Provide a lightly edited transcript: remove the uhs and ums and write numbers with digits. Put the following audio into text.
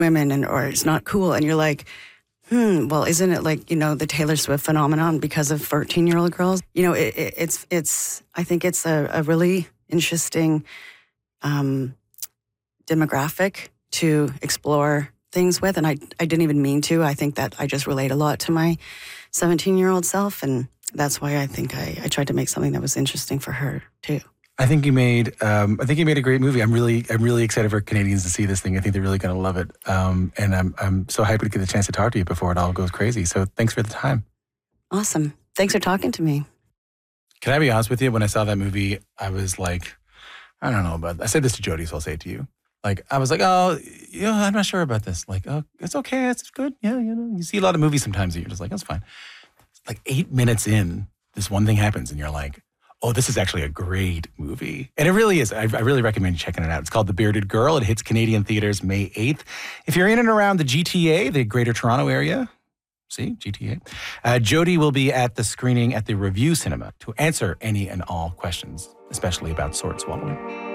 women or it's not cool. And you're like, well, isn't it like, the Taylor Swift phenomenon because of 14-year-old girls? It's I think it's a really interesting demographic to explore things with. And I didn't even mean to. I think that I just relate a lot to my 17-year-old self. And that's why I think I tried to make something that was interesting for her too. I think you made a great movie. I'm really excited for Canadians to see this thing. I think they're really going to love it. And I'm so happy to get the chance to talk to you before it all goes crazy. So thanks for the time. Awesome. Thanks for talking to me. Can I be honest with you? When I saw that movie, I was like, I don't know about that. I said this to Jody, so I'll say it to you. Like, I was like, oh, I'm not sure about this. Like, oh, it's okay. It's good. Yeah, you see a lot of movies sometimes and you're just like, that's fine. Like 8 minutes in, this one thing happens and you're like, oh, this is actually a great movie. And it really is. I really recommend checking it out. It's called The Bearded Girl. It hits Canadian theaters May 8th. If you're in and around the GTA, the Greater Toronto area, see, GTA, Jody will be at the screening at the Review Cinema to answer any and all questions, especially about sword swallowing.